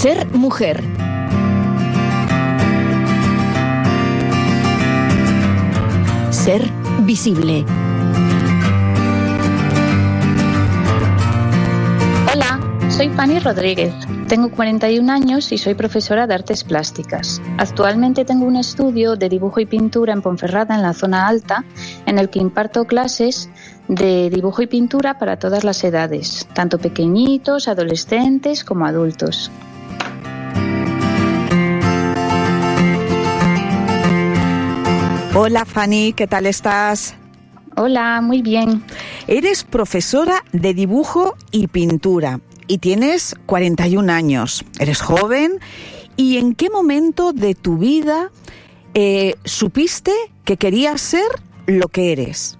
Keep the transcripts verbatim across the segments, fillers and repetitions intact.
Ser mujer. Ser visible. Hola, soy Fanny Rodríguez. Tengo cuarenta y un años y soy profesora de artes plásticas. Actualmente tengo un estudio de dibujo y pintura en Ponferrada, en la zona alta, en el que imparto clases de dibujo y pintura para todas las edades, tanto pequeñitos, adolescentes como adultos. Hola Fanny, ¿qué tal estás? Hola, muy bien. Eres profesora de dibujo y pintura y tienes cuarenta y un años. Eres joven. ¿Y en qué momento de tu vida eh, supiste que querías ser lo que eres?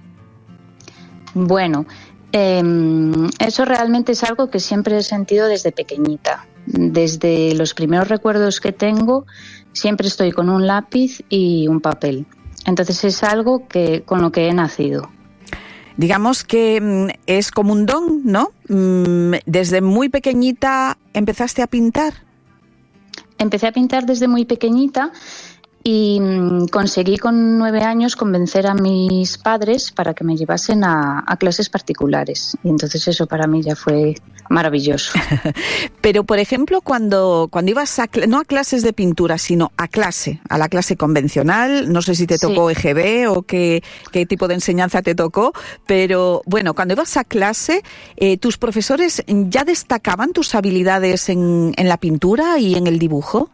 Bueno, eh, eso realmente es algo que siempre he sentido desde pequeñita. Desde los primeros recuerdos que tengo, siempre estoy con un lápiz y un papel. Entonces es algo que con lo que he nacido. Digamos que es como un don, ¿no? Desde muy pequeñita empezaste a pintar. Empecé a pintar desde muy pequeñita y conseguí con nueve años convencer a mis padres para que me llevasen a, a clases particulares. Y entonces eso para mí ya fue maravilloso. Pero, por ejemplo, cuando, cuando ibas a, no a clases de pintura, sino a clase, a la clase convencional, no sé si te tocó Sí. E G B o qué, qué tipo de enseñanza te tocó, pero bueno, cuando ibas a clase, eh, ¿tus profesores ya destacaban tus habilidades en, en la pintura y en el dibujo?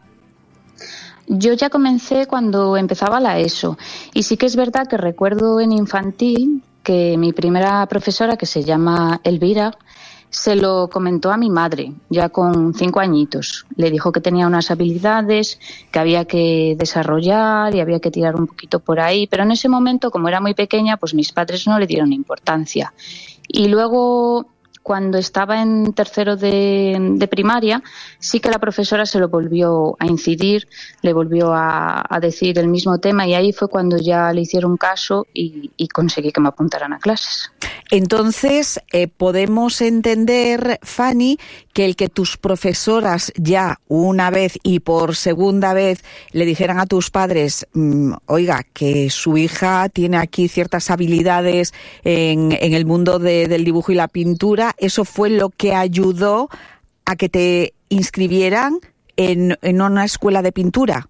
Yo ya comencé cuando empezaba la ESO y sí que es verdad que recuerdo en infantil que mi primera profesora, que se llama Elvira, se lo comentó a mi madre, ya con cinco añitos. Le dijo que tenía unas habilidades que había que desarrollar y había que tirar un poquito por ahí, pero en ese momento, como era muy pequeña, pues mis padres no le dieron importancia. Y luego, cuando estaba en tercero de, de primaria, sí que la profesora se lo volvió a incidir, le volvió a, a decir el mismo tema y ahí fue cuando ya le hicieron caso y, y conseguí que me apuntaran a clases. Entonces, eh, podemos entender, Fanny, que el que tus profesoras ya una vez y por segunda vez le dijeran a tus padres, mmm, oiga, que su hija tiene aquí ciertas habilidades en, en el mundo de, del dibujo y la pintura, eso fue lo que ayudó a que te inscribieran en, en una escuela de pintura.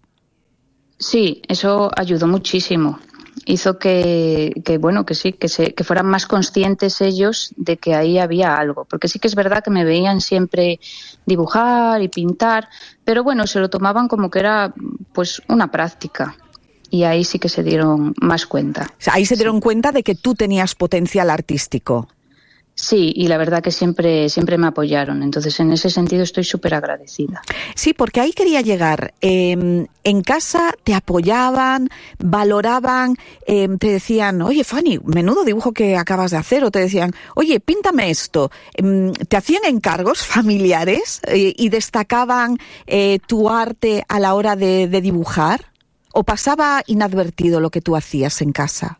Sí, eso ayudó muchísimo. Hizo que, que bueno, que sí, que, se, que fueran más conscientes ellos de que ahí había algo. Porque sí que es verdad que me veían siempre dibujar y pintar, pero bueno, se lo tomaban como que era pues una práctica. Y ahí sí que se dieron más cuenta. O sea, ahí se dieron sí. cuenta de que tú tenías potencial artístico. Sí, y la verdad que siempre, siempre me apoyaron. Entonces, en ese sentido estoy súper agradecida. Sí, porque ahí quería llegar. Eh, en casa te apoyaban, valoraban, eh, te decían, oye, Fanny, menudo dibujo que acabas de hacer. O te decían, oye, píntame esto. Eh, ¿Te hacían encargos familiares eh, y destacaban eh, tu arte a la hora de, de dibujar? ¿O pasaba inadvertido lo que tú hacías en casa?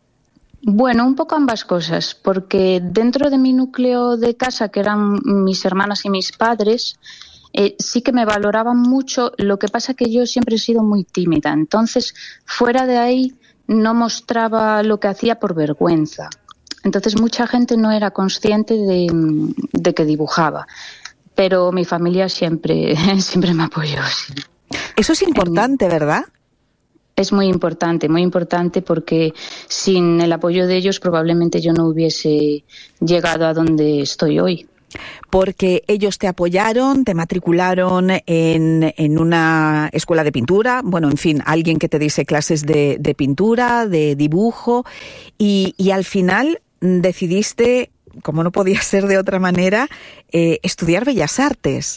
Bueno, un poco ambas cosas, porque dentro de mi núcleo de casa, que eran mis hermanas y mis padres, eh, sí que me valoraban mucho. Lo que pasa que yo siempre he sido muy tímida, entonces fuera de ahí no mostraba lo que hacía por vergüenza. Entonces mucha gente no era consciente de, de que dibujaba, pero mi familia siempre, siempre me apoyó. Sí. Eso es importante, ¿verdad? Es muy importante, muy importante porque sin el apoyo de ellos probablemente yo no hubiese llegado a donde estoy hoy. Porque ellos te apoyaron, te matricularon en, en una escuela de pintura, bueno, en fin, alguien que te diese clases de, de pintura, de dibujo, y, y al final decidiste, como no podía ser de otra manera, eh, estudiar Bellas Artes.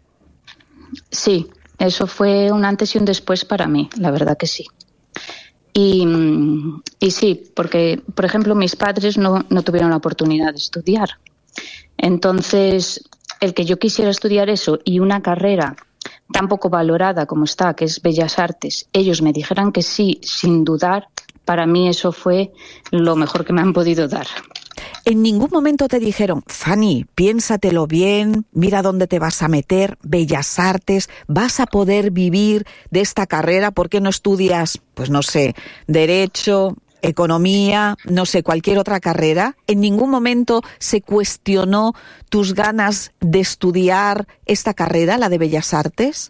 Sí. Eso fue un antes y un después para mí, la verdad que sí. Y, y sí, porque, por ejemplo, mis padres no, no tuvieron la oportunidad de estudiar. Entonces, el que yo quisiera estudiar eso y una carrera tan poco valorada como está, que es Bellas Artes, ellos me dijeran que sí, sin dudar, para mí eso fue lo mejor que me han podido dar. En ningún momento te dijeron, Fanny, piénsatelo bien, mira dónde te vas a meter, Bellas Artes, vas a poder vivir de esta carrera, ¿por qué no estudias, pues no sé, Derecho, Economía, no sé, cualquier otra carrera? ¿En ningún momento se cuestionó tus ganas de estudiar esta carrera, la de Bellas Artes?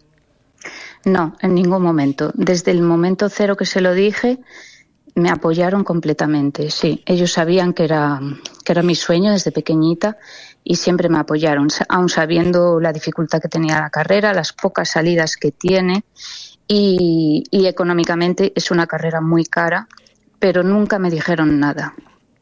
No, en ningún momento. Desde el momento cero que se lo dije, me apoyaron completamente, sí. Ellos sabían que era, que era mi sueño desde pequeñita y siempre me apoyaron, aun sabiendo la dificultad que tenía la carrera, las pocas salidas que tiene y, y económicamente es una carrera muy cara, pero nunca me dijeron nada.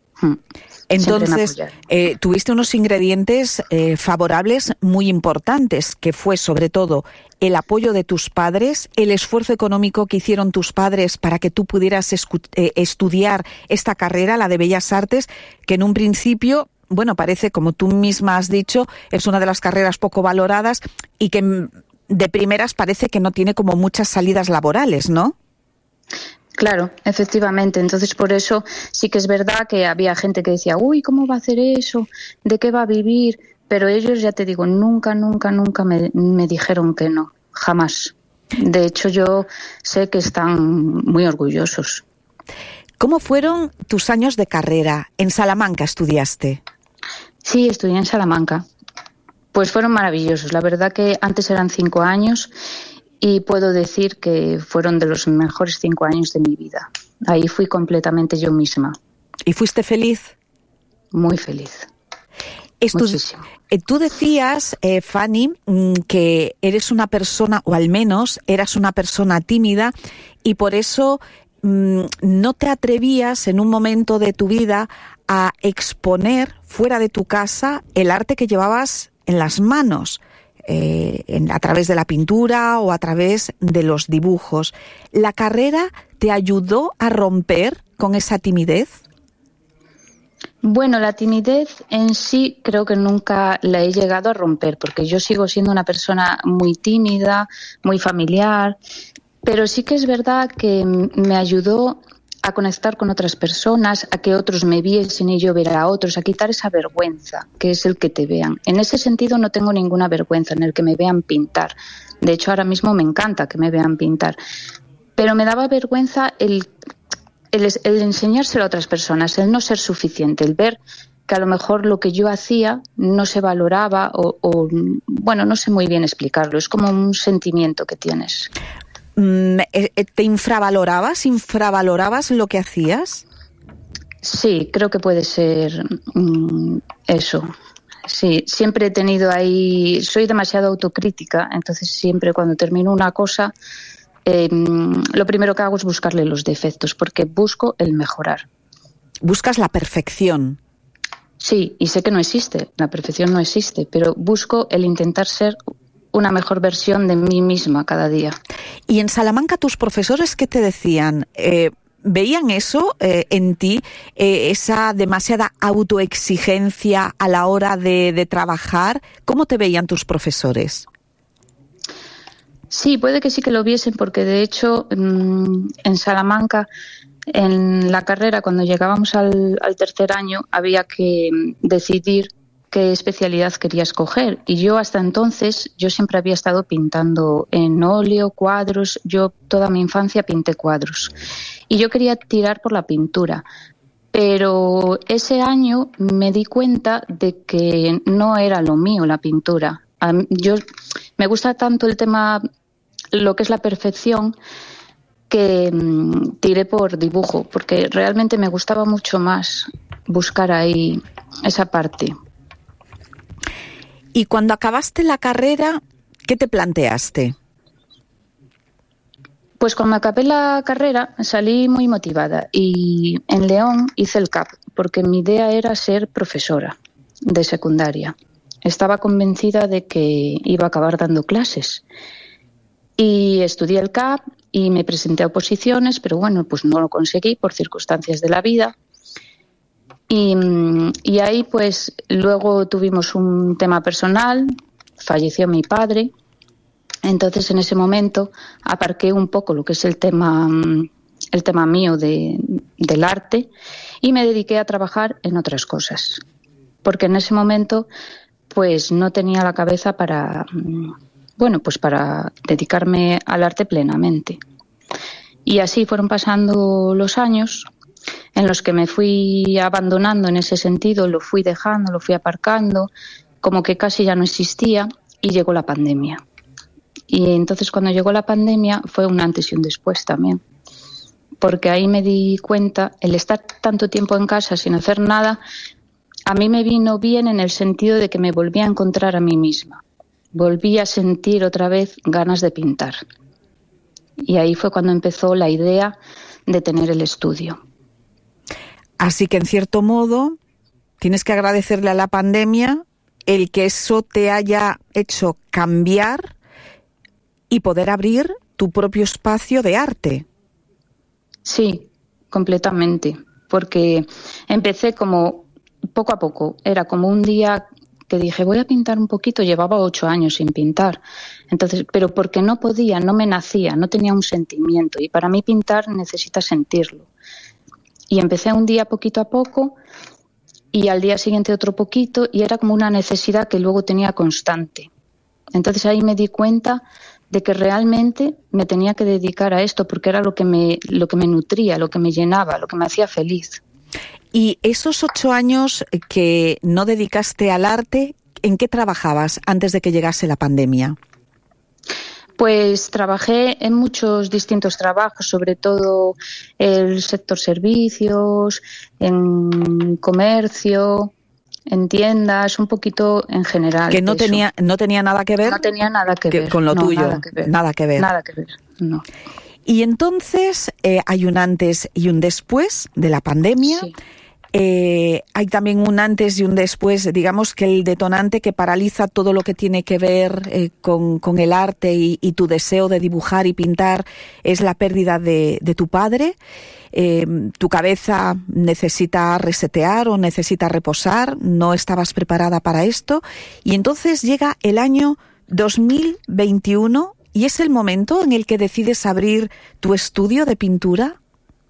Entonces, eh, tuviste unos ingredientes eh, favorables muy importantes, que fue sobre todo el apoyo de tus padres, el esfuerzo económico que hicieron tus padres para que tú pudieras escu- eh, estudiar esta carrera, la de Bellas Artes, que en un principio, bueno, parece, como tú misma has dicho, es una de las carreras poco valoradas y que de primeras parece que no tiene como muchas salidas laborales, ¿no? Claro, efectivamente. Entonces, por eso sí que es verdad que había gente que decía, uy, ¿cómo va a hacer eso? ¿De qué va a vivir? Pero ellos, ya te digo, nunca, nunca, nunca me, me dijeron que no, jamás. De hecho, yo sé que están muy orgullosos. ¿Cómo fueron tus años de carrera? ¿En Salamanca estudiaste? Sí, estudié en Salamanca. Pues fueron maravillosos. La verdad que antes eran cinco años y puedo decir que fueron de los mejores cinco años de mi vida. Ahí fui completamente yo misma. ¿Y fuiste feliz? Muy feliz. Estu- Muchísimo. Eh, tú decías, eh, Fanny, mm, que eres una persona, o al menos eras una persona tímida, y por eso mm, no te atrevías en un momento de tu vida a exponer fuera de tu casa el arte que llevabas en las manos. Eh, en, a través de la pintura o a través de los dibujos. ¿La carrera te ayudó a romper con esa timidez? Bueno, la timidez en sí creo que nunca la he llegado a romper, porque yo sigo siendo una persona muy tímida, muy familiar, pero sí que es verdad que me ayudó a conectar con otras personas, a que otros me viesen y yo ver a otros, a quitar esa vergüenza, que es el que te vean. En ese sentido no tengo ninguna vergüenza en el que me vean pintar. De hecho, ahora mismo me encanta que me vean pintar. Pero me daba vergüenza el, el, el enseñárselo a otras personas, el no ser suficiente, el ver que a lo mejor lo que yo hacía no se valoraba o, o bueno, no sé muy bien explicarlo. Es como un sentimiento que tienes. ¿Te infravalorabas? ¿Infravalorabas lo que hacías? Sí, creo que puede ser mm, eso. Sí, siempre he tenido ahí... Soy demasiado autocrítica, entonces siempre cuando termino una cosa, eh, lo primero que hago es buscarle los defectos, porque busco el mejorar. ¿Buscas la perfección? Sí, y sé que no existe, la perfección no existe, pero busco el intentar ser una mejor versión de mí misma cada día. ¿Y en Salamanca tus profesores qué te decían? Eh, ¿Veían eso eh, en ti, eh, esa demasiada autoexigencia a la hora de, de trabajar? ¿Cómo te veían tus profesores? Sí, puede que sí que lo viesen, porque de hecho mmm, en Salamanca, en la carrera, cuando llegábamos al, al tercer año, había que decidir qué especialidad quería escoger. Y yo hasta entonces, yo siempre había estado pintando en óleo, cuadros. Yo toda mi infancia pinté cuadros. Y yo quería tirar por la pintura. Pero ese año me di cuenta de que no era lo mío la pintura. Yo me gusta tanto el tema, lo que es la perfección, que mmm, tiré por dibujo, porque realmente me gustaba mucho más buscar ahí esa parte. Y cuando acabaste la carrera, ¿qué te planteaste? Pues cuando acabé la carrera salí muy motivada y en León hice el C A P, porque mi idea era ser profesora de secundaria. Estaba convencida de que iba a acabar dando clases. Y estudié el C A P y me presenté a oposiciones, pero bueno, pues no lo conseguí por circunstancias de la vida. Y, y ahí pues luego tuvimos un tema personal, falleció mi padre, entonces en ese momento aparqué un poco lo que es el tema, el tema mío de, del arte y me dediqué a trabajar en otras cosas, porque en ese momento pues no tenía la cabeza para, bueno, pues para dedicarme al arte plenamente. Y así fueron pasando los años en los que me fui abandonando en ese sentido, lo fui dejando, lo fui aparcando, como que casi ya no existía, y llegó la pandemia. Y entonces cuando llegó la pandemia fue un antes y un después también, porque ahí me di cuenta, el estar tanto tiempo en casa sin hacer nada, a mí me vino bien en el sentido de que me volví a encontrar a mí misma. Volví a sentir otra vez ganas de pintar. Y ahí fue cuando empezó la idea de tener el estudio. Así que, en cierto modo, tienes que agradecerle a la pandemia el que eso te haya hecho cambiar y poder abrir tu propio espacio de arte. Sí, completamente. Porque empecé como poco a poco. Era como un día que dije, voy a pintar un poquito. Llevaba ocho años sin pintar. Entonces, pero porque no podía, no me nacía, no tenía un sentimiento. Y para mí pintar necesita sentirlo. Y empecé un día poquito a poco y al día siguiente otro poquito y era como una necesidad que luego tenía constante. Entonces ahí me di cuenta de que realmente me tenía que dedicar a esto porque era lo que me, lo que me nutría, lo que me llenaba, lo que me hacía feliz. Y esos ocho años que no dedicaste al arte, ¿en qué trabajabas antes de que llegase la pandemia? Pues trabajé en muchos distintos trabajos, sobre todo el sector servicios, en comercio, en tiendas, un poquito en general. Que no eso. tenía no tenía nada que ver. No tenía nada que, que ver con lo no, tuyo. Nada que ver. Nada que ver. Nada que ver. No. Y entonces eh, hay un antes y un después de la pandemia. Sí. Eh, hay también un antes y un después, digamos que el detonante que paraliza todo lo que tiene que ver eh, con, con el arte y, y tu deseo de dibujar y pintar es la pérdida de, de tu padre. Eh, tu cabeza necesita resetear o necesita reposar, no estabas preparada para esto y entonces llega el año dos mil veintiuno y es el momento en el que decides abrir tu estudio de pintura.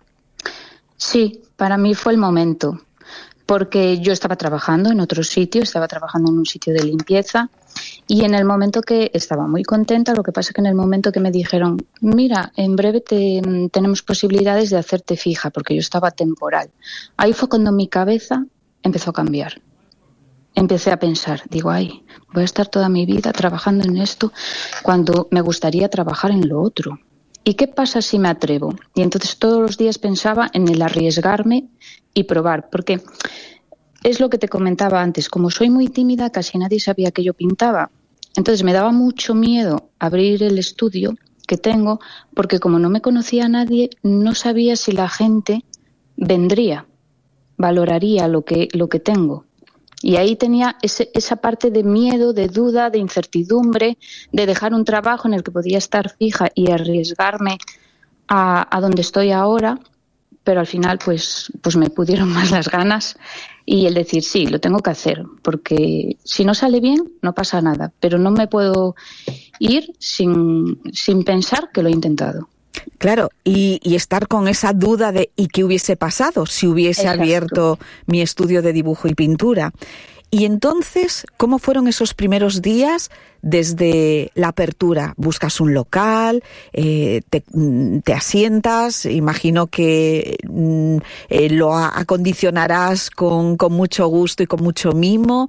Sí, para mí fue el momento, porque yo estaba trabajando en otro sitio, estaba trabajando en un sitio de limpieza y en el momento que estaba muy contenta, lo que pasa que en el momento que me dijeron, mira, en breve te, tenemos posibilidades de hacerte fija, porque yo estaba temporal. Ahí fue cuando mi cabeza empezó a cambiar. Empecé a pensar, digo, ay, voy a estar toda mi vida trabajando en esto cuando me gustaría trabajar en lo otro. ¿Y qué pasa si me atrevo? Y entonces todos los días pensaba en el arriesgarme y probar, porque es lo que te comentaba antes, como soy muy tímida, casi nadie sabía que yo pintaba. Entonces me daba mucho miedo abrir el estudio que tengo, porque como no me conocía a nadie, no sabía si la gente vendría, valoraría lo que, lo que tengo. Y ahí tenía ese, esa parte de miedo, de duda, de incertidumbre, de dejar un trabajo en el que podía estar fija y arriesgarme a, a donde estoy ahora, pero al final pues, pues me pudieron más las ganas y el decir sí, lo tengo que hacer, porque si no sale bien no pasa nada, pero no me puedo ir sin, sin pensar que lo he intentado. Claro, y, y estar con esa duda de ¿y qué hubiese pasado si hubiese Exacto. abierto mi estudio de dibujo y pintura? Y entonces, ¿cómo fueron esos primeros días desde la apertura? ¿Buscas un local? Eh, te, ¿Te asientas? Imagino que eh, lo acondicionarás con, con mucho gusto y con mucho mimo.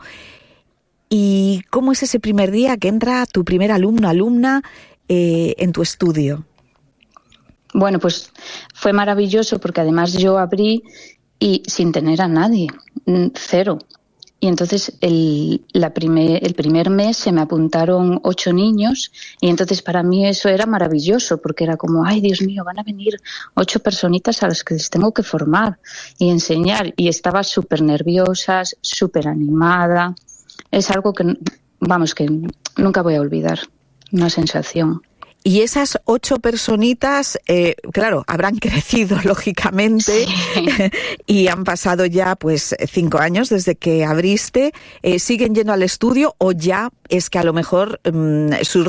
¿Y cómo es ese primer día que entra tu primer alumno, alumna eh, en tu estudio? Bueno, pues fue maravilloso porque además yo abrí y sin tener a nadie, cero. Y entonces el, la primer, el primer mes se me apuntaron ocho niños y entonces para mí eso era maravilloso porque era como, ay Dios mío, van a venir ocho personitas a las que les tengo que formar y enseñar. Y estaba súper nerviosa, súper animada. Es algo que, vamos, que nunca voy a olvidar, una sensación. Y esas ocho personitas, eh, claro, habrán crecido lógicamente sí. Y han pasado ya pues cinco años desde que abriste. Eh, ¿Siguen yendo al estudio o ya es que a lo mejor um, sus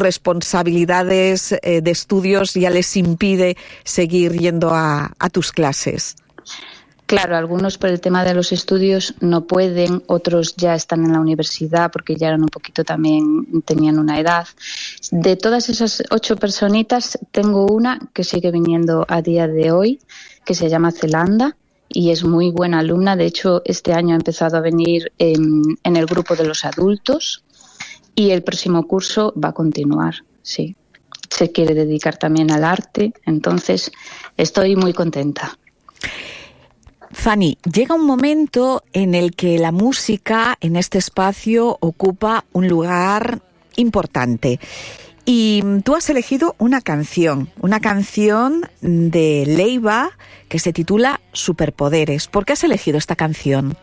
responsabilidades eh, de estudios ya les impide seguir yendo a, a tus clases? Claro, algunos por el tema de los estudios no pueden, otros ya están en la universidad porque ya eran un poquito también, tenían una edad. De todas esas ocho personitas, tengo una que sigue viniendo a día de hoy, que se llama Zelanda y es muy buena alumna. De hecho, este año ha empezado a venir en, en el grupo de los adultos y el próximo curso va a continuar, sí. Se quiere dedicar también al arte, entonces estoy muy contenta. Fanny, llega un momento en el que la música en este espacio ocupa un lugar importante. Y tú has elegido una canción, una canción de Leiva que se titula Superpoderes. ¿Por qué has elegido esta canción?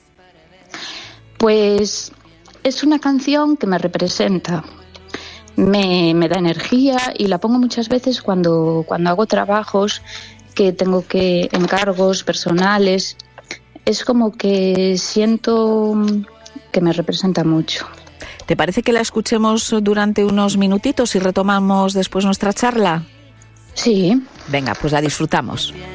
Pues es una canción que me representa, me, me da energía y la pongo muchas veces cuando, cuando hago trabajos que tengo que encargos personales, es como que siento que me representa mucho. ¿Te parece que la escuchemos durante unos minutitos y retomamos después nuestra charla? Sí. Venga, pues la disfrutamos.